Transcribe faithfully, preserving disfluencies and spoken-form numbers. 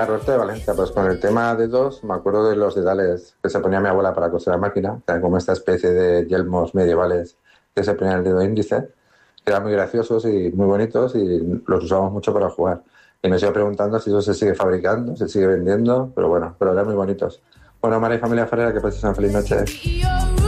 Hola, Roberto de Valencia. Pues con el tema de dos, me acuerdo de los dedales que se ponía mi abuela para coser la máquina, como esta especie de yelmos medievales que se ponían el dedo índice, que eran muy graciosos y muy bonitos y los usamos mucho para jugar. Y me sigo preguntando si eso se sigue fabricando, se sigue vendiendo, pero bueno, pero eran muy bonitos. Bueno, María y familia Ferrera, que paséis una feliz noche.